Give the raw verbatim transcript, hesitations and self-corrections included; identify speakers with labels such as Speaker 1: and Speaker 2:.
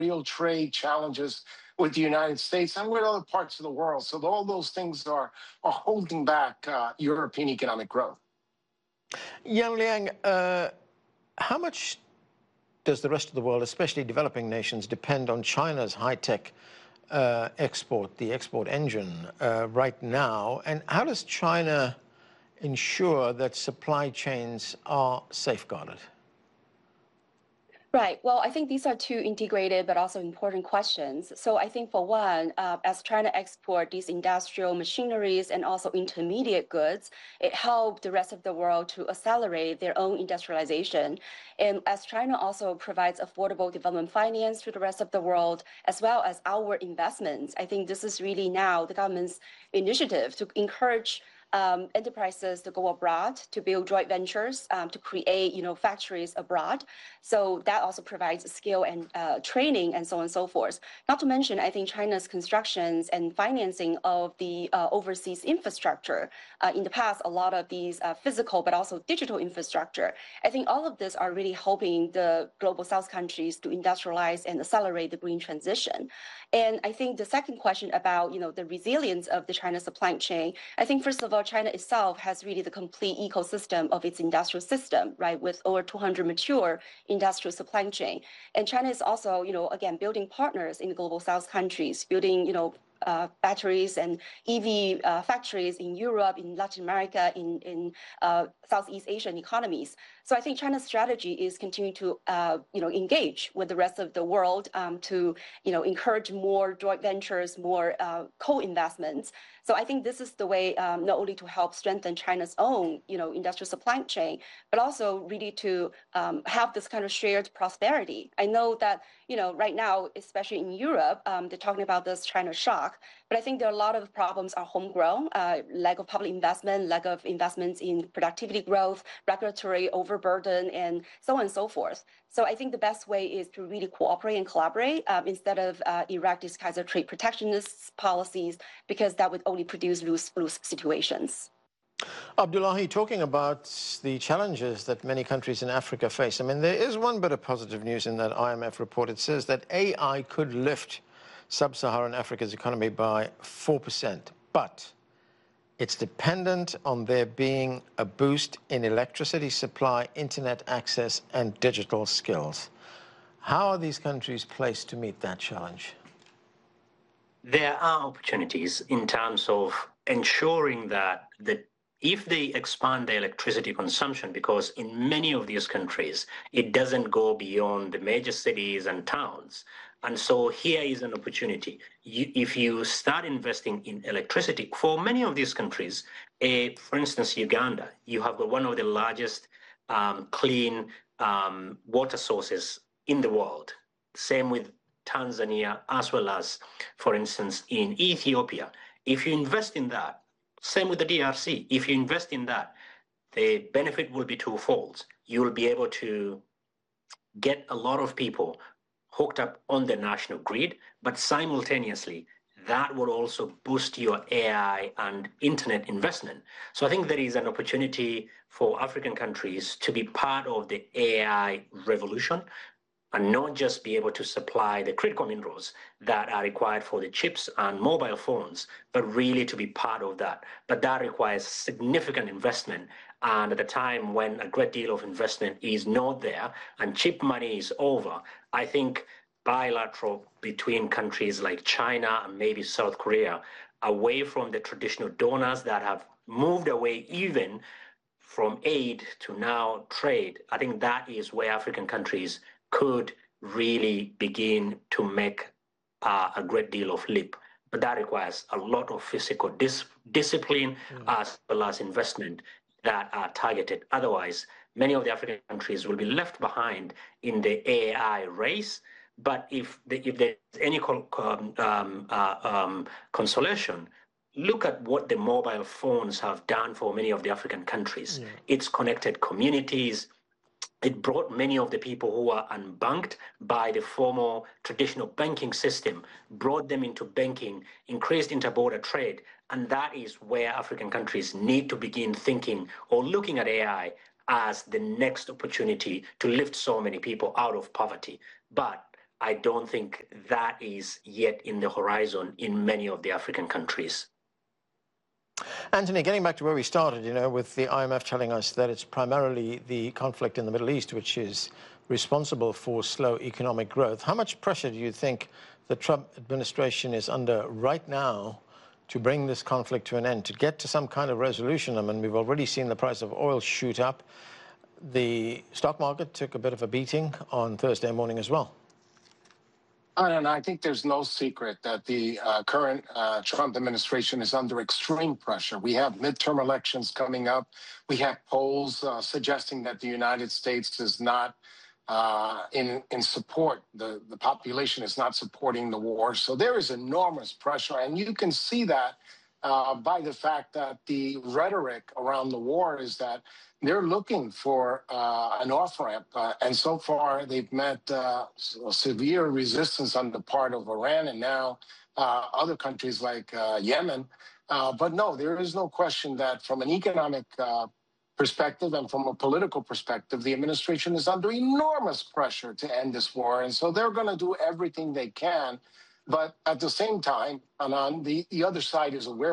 Speaker 1: real trade challenges with the United States and with other parts of the world. So all those things are, are holding back uh, European economic growth.
Speaker 2: Yang Liang, uh, how much does the rest of the world, especially developing nations, depend on China's high-tech uh, export, the export engine uh, right now? And how does China ensure that supply chains are safeguarded?
Speaker 3: Right. Well, I think these are two integrated but also important questions. So I think for one, uh, as China export these industrial machineries and also intermediate goods, it helped the rest of the world to accelerate their own industrialization. And as China also provides affordable development finance to the rest of the world, as well as our investments, I think this is really now the government's initiative to encourage Um, enterprises to go abroad, to build joint ventures, um, to create, you know, factories abroad. So that also provides skill and uh, training and so on and so forth. Not to mention, I think China's constructions and financing of the uh, overseas infrastructure. Uh, in the past, a lot of these uh, physical but also digital infrastructure. I think all of this are really helping the global South countries to industrialize and accelerate the green transition. And I think the second question about, you know, the resilience of the China supply chain, I think first of all, China itself has really the complete ecosystem of its industrial system, right, with over two hundred mature industrial supply chain. And China is also, you know, again, building partners in the global South countries, building, you know, Uh, batteries and E V uh, factories in Europe, in Latin America, in, in uh, Southeast Asian economies. So I think China's strategy is continuing to, uh, you know, engage with the rest of the world um, to, you know, encourage more joint ventures, more uh, co-investments. So I think this is the way um, not only to help strengthen China's own, you know, industrial supply chain, but also really to um, have this kind of shared prosperity. I know that, you know, right now, especially in Europe, um, they're talking about this China shock. But I think there are a lot of problems are homegrown, uh, lack of public investment, lack of investments in productivity growth, regulatory overburden, and so on and so forth. So I think the best way is to really cooperate and collaborate um, instead of uh, erect these kinds of trade protectionist policies, because that would only produce lose-lose situations.
Speaker 2: Abdullahi, talking about the challenges that many countries in Africa face, I mean, there is one bit of positive news in that I M F report. It says that A I could lift Sub-Saharan Africa's economy by four percent, but it's dependent on there being a boost in electricity supply, internet access, and digital skills. How are these countries placed to meet that challenge?
Speaker 4: There are opportunities in terms of ensuring that the if they expand their electricity consumption, because in many of these countries, it doesn't go beyond the major cities and towns. And so here is an opportunity. You, if you start investing in electricity, for many of these countries, uh, for instance, Uganda, you have got one of the largest um, clean um, water sources in the world. Same with Tanzania, as well as, for instance, in Ethiopia. If you invest in that, same with the D R C. If you invest in that, the benefit will be twofold. You will be able to get a lot of people hooked up on the national grid, but simultaneously, that will also boost your A I and internet investment. So I think there is an opportunity for African countries to be part of the A I revolution, and not just be able to supply the critical minerals that are required for the chips and mobile phones, but really to be part of that. But that requires significant investment. And at the time when a great deal of investment is not there and cheap money is over, I think bilateral between countries like China and maybe South Korea, away from the traditional donors that have moved away even from aid to now trade, I think that is where African countries could really begin to make uh, a great deal of leap. But that requires a lot of physical dis discipline mm. as well as investment that are targeted. Otherwise, many of the African countries will be left behind in the A I race. But if, the, if there's any um, uh, um, consolation, look at what the mobile phones have done for many of the African countries. Yeah. It's connected communities. It brought many of the people who are unbanked by the formal traditional banking system, brought them into banking, increased interborder trade, and that is where African countries need to begin thinking or looking at A I as the next opportunity to lift so many people out of poverty. But I don't think that is yet in the horizon in many of the African countries.
Speaker 2: Anthony, getting back to where we started, you know, with the I M F telling us that it's primarily the conflict in the Middle East which is responsible for slow economic growth. How much pressure do you think the Trump administration is under right now to bring this conflict to an end, to get to some kind of resolution? I mean, we've already seen the price of oil shoot up. The stock market took a bit of a beating on Thursday morning as well.
Speaker 1: And I think there's no secret that the uh, current uh, Trump administration is under extreme pressure. We have midterm elections coming up. We have polls uh, suggesting that the United States is not uh, in, in support. The, the population is not supporting the war. So there is enormous pressure. And you can see that uh, by the fact that the rhetoric around the war is that they're looking for uh, an off-ramp. Uh, and so far, they've met uh, severe resistance on the part of Iran and now uh, other countries like uh, Yemen. Uh, but no, there is no question that from an economic uh, perspective and from a political perspective, the administration is under enormous pressure to end this war. And so they're going to do everything they can. But at the same time, Anand, the, the other side is aware